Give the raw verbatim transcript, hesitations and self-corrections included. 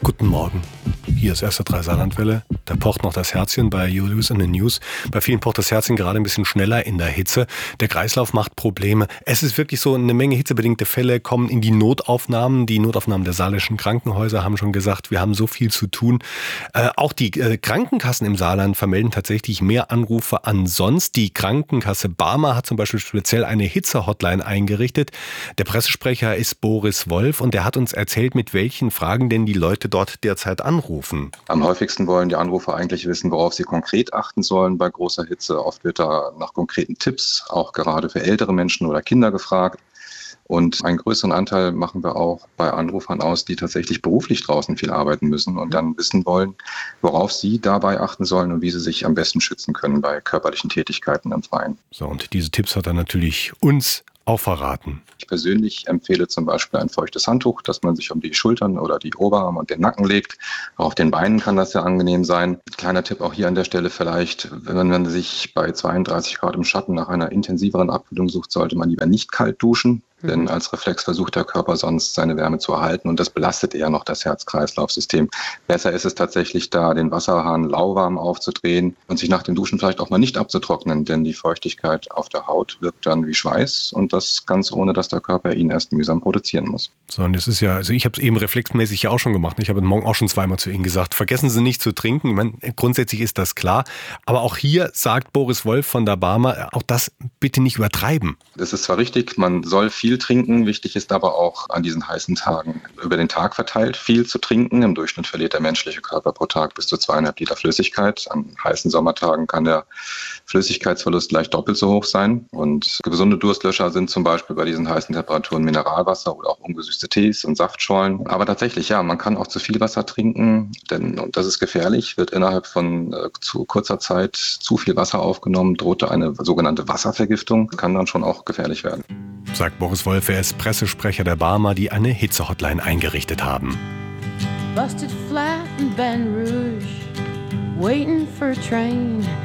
Guten Morgen. Hier ist erste drei Saarlandwelle. Da pocht noch das Herzchen bei Julius in the News. Bei vielen pocht das Herzchen gerade ein bisschen schneller in der Hitze. Der Kreislauf macht Probleme. Es ist wirklich so, eine Menge hitzebedingte Fälle kommen in die Notaufnahmen. Die Notaufnahmen der saarländischen Krankenhäuser haben schon gesagt, wir haben so viel zu tun. Äh, auch die äh, Krankenkassen im Saarland vermelden tatsächlich mehr Anrufe an sonst. Die Krankenkasse Barmer hat zum Beispiel speziell eine Hitze-Hotline eingerichtet. Der Pressesprecher ist Boris Wolf und der hat uns erzählt, mit welchen Fragen denn die Leute dort derzeit anrufen. Am häufigsten wollen die Anrufer eigentlich wissen, worauf sie konkret achten sollen bei großer Hitze. Oft wird da nach konkreten Tipps, auch gerade für ältere Menschen oder Kinder gefragt. Und einen größeren Anteil machen wir auch bei Anrufern aus, die tatsächlich beruflich draußen viel arbeiten müssen und dann wissen wollen, worauf sie dabei achten sollen und wie sie sich am besten schützen können bei körperlichen Tätigkeiten im Freien. So, und diese Tipps hat er natürlich uns auch verraten. Ich persönlich empfehle zum Beispiel ein feuchtes Handtuch, das man sich um die Schultern oder die Oberarme und den Nacken legt. Auch auf den Beinen kann das sehr angenehm sein. Kleiner Tipp auch hier an der Stelle vielleicht, wenn man sich bei zweiunddreißig Grad im Schatten nach einer intensiveren Abkühlung sucht, sollte man lieber nicht kalt duschen. Denn als Reflex versucht der Körper sonst seine Wärme zu erhalten und das belastet eher noch das Herz-Kreislauf-System. Besser ist es tatsächlich da, den Wasserhahn lauwarm aufzudrehen und sich nach dem Duschen vielleicht auch mal nicht abzutrocknen, denn die Feuchtigkeit auf der Haut wirkt dann wie Schweiß und das ganz ohne, dass der Körper ihn erst mühsam produzieren muss. So, und das ist ja, also ich habe es eben reflexmäßig ja auch schon gemacht. Ich habe heute Morgen auch schon zweimal zu Ihnen gesagt, vergessen Sie nicht zu trinken. Ich meine, grundsätzlich ist das klar. Aber auch hier sagt Boris Wolf von der Barmer, auch das bitte nicht übertreiben. Das ist zwar richtig, man soll viel trinken. Wichtig ist aber auch an diesen heißen Tagen über den Tag verteilt viel zu trinken. Im Durchschnitt verliert der menschliche Körper pro Tag bis zu zweieinhalb Liter Flüssigkeit. An heißen Sommertagen kann der Flüssigkeitsverlust leicht doppelt so hoch sein. Und gesunde Durstlöscher sind zum Beispiel bei diesen heißen Temperaturen Mineralwasser oder auch ungesüßte Tees und Saftschorlen. Aber tatsächlich, ja, man kann auch zu viel Wasser trinken, denn, und das ist gefährlich, wird innerhalb von äh, zu kurzer Zeit zu viel Wasser aufgenommen, droht da eine sogenannte Wasservergiftung, kann dann schon auch gefährlich werden. Sagt Boris Wolf, er ist Pressesprecher der Barmer, die eine Hitze-Hotline eingerichtet haben. Busted flat in Baton Rouge, waiting for a train.